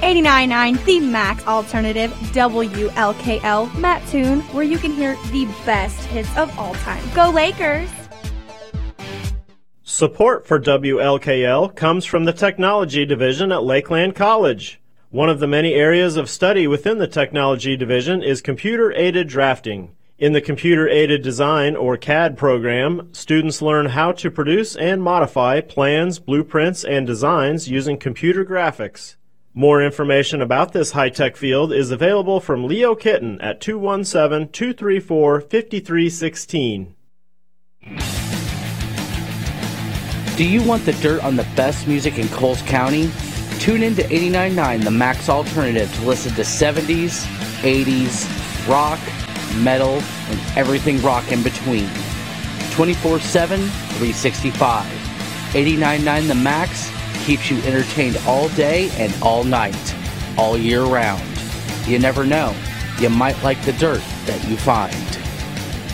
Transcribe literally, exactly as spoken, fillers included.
eighty-nine point nine, the Max Alternative, W L K L, Mattoon, where you can hear the best hits of all time. Go Lakers! Support for W L K L comes from the Technology Division at Lakeland College. One of the many areas of study within the Technology Division is computer-aided drafting. In the Computer-Aided Design, or C A D program, students learn how to produce and modify plans, blueprints, and designs using computer graphics. More information about this high-tech field is available from Leo Kitten at two one seven, two three four, five three one six. Do you want the dirt on the best music in Coles County? Tune in to eighty-nine point nine, the Max Alternative, to listen to seventies, eighties, rock, metal, and everything rock in between. twenty-four seven, three sixty-five. eighty-nine point nine The Max keeps you entertained all day and all night, all year round. You never know. You might like the dirt that you find.